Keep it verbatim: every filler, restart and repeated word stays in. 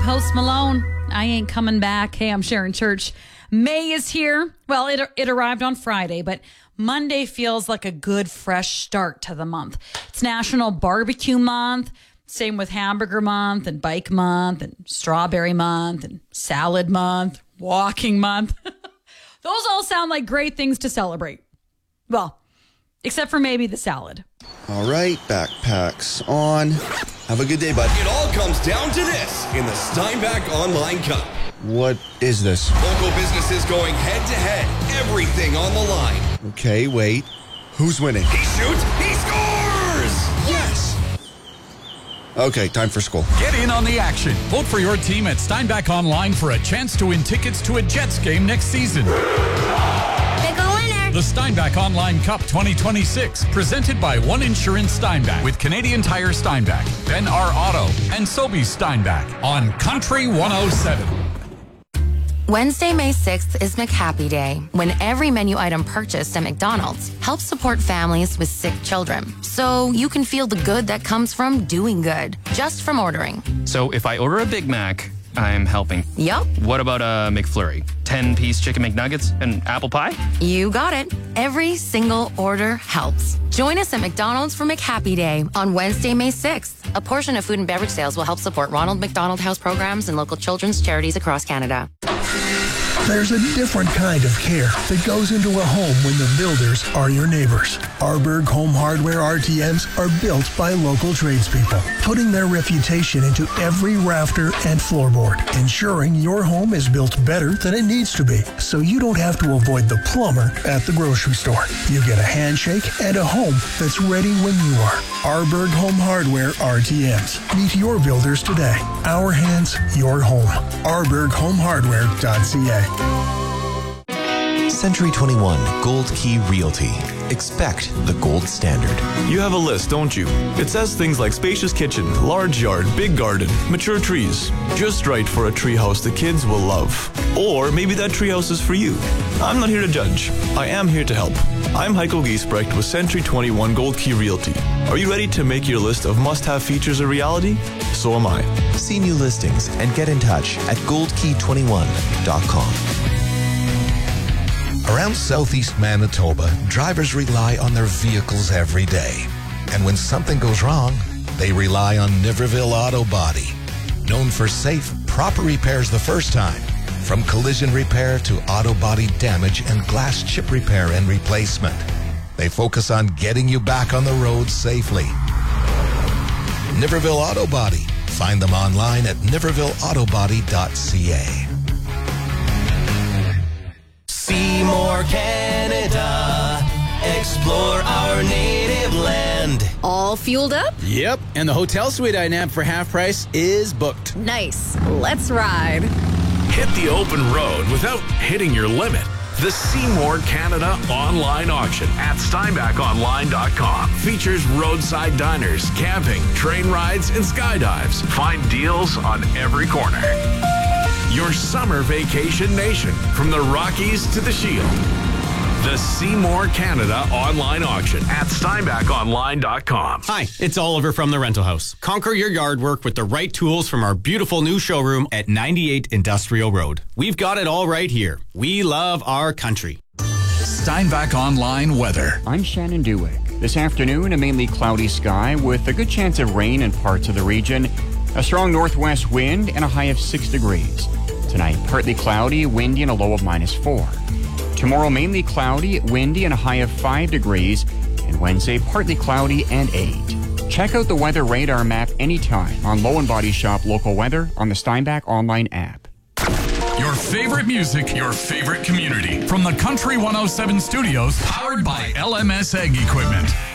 Post Malone, I Ain't Coming Back. Hey, I'm Sharon Church. May is here. Well, it it arrived on Friday, but Monday feels like a good, fresh start to the month. It's National Barbecue Month. Same with Hamburger Month and Bike Month and Strawberry Month and Salad Month, Walking Month. Those all sound like great things to celebrate. Well, except for maybe the salad. All right, backpacks on. Have a good day, bud. It all comes down to this in the Steinbach Online Cup. What is this? Local businesses going head-to-head. Everything on the line. Okay, wait. Who's winning? He shoots. He scores! Yes! Okay, time for school. Get in on the action. Vote for your team at Steinbach Online for a chance to win tickets to a Jets game next season. The Steinbach Online Cup twenty twenty-six, presented by One Insurance Steinbach with Canadian Tire Steinbach, Ben R. Auto, and Sobeys Steinbach on Country one oh seven. Wednesday, May sixth is McHappy Day, when every menu item purchased at McDonald's helps support families with sick children. So you can feel the good that comes from doing good, just from ordering. So if I order a Big Mac, I'm helping. Yup. What about a McFlurry? ten-piece chicken McNuggets and apple pie? You got it. Every single order helps. Join us at McDonald's for McHappy Day on Wednesday, May sixth. A portion of food and beverage sales will help support Ronald McDonald House programs and local children's charities across Canada. There's a different kind of care that goes into a home when the builders are your neighbors. Arberg Home Hardware R T Ms are built by local tradespeople, putting their reputation into every rafter and floorboard, ensuring your home is built better than it needs to be, so you don't have to avoid the plumber at the grocery store. You get a handshake and a home that's ready when you are. Arberg Home Hardware R T Ms. Meet your builders today. Our hands, your home. arberg home hardware dot c a. Century twenty-one Gold Key Realty. Expect the gold standard. You have a list, don't you? It says things like spacious kitchen, large yard, big garden, mature trees. Just right for a treehouse the kids will love. Or maybe that treehouse is for you. I'm not here to judge. I am here to help. I'm Heiko Giesbrecht with Century twenty-one Gold Key Realty. Are you ready to make your list of must-have features a reality? So am I. See new listings and get in touch at gold key twenty-one dot com. Around southeast Manitoba, drivers rely on their vehicles every day. And when something goes wrong, they rely on Niverville Auto Body. Known for safe, proper repairs the first time. From collision repair to auto body damage and glass chip repair and replacement. They focus on getting you back on the road safely. Niverville Auto Body. Find them online at niverville auto body dot c a. See more Canada. Explore our native land. All fueled up? Yep, and the hotel suite I nabbed for half price is booked. Nice. Let's ride. Hit the open road without hitting your limit. The Seymour Canada online auction at steinbach online dot com features roadside diners, camping, train rides, and skydives. Find deals on every corner. Your summer vacation nation, from the Rockies to the Shield. The Seymour Canada online auction at steinbach online dot com. Hi, it's Oliver from The Rental House. Conquer your yard work with the right tools from our beautiful new showroom at ninety-eight Industrial Road. We've got it all right here. We love our country. Steinbach Online weather. I'm Shannon Dewick. This afternoon, a mainly cloudy sky with a good chance of rain in parts of the region. A strong northwest wind and a high of six degrees. Tonight, partly cloudy, windy, and a low of minus four. Tomorrow, mainly cloudy, windy, and a high of five degrees. And Wednesday, partly cloudy and eight. Check out the weather radar map anytime on Low and Body Shop Local Weather on the Steinbach Online app. Your favorite music, your favorite community. From the Country one oh seven studios, powered by L M S Ag Equipment.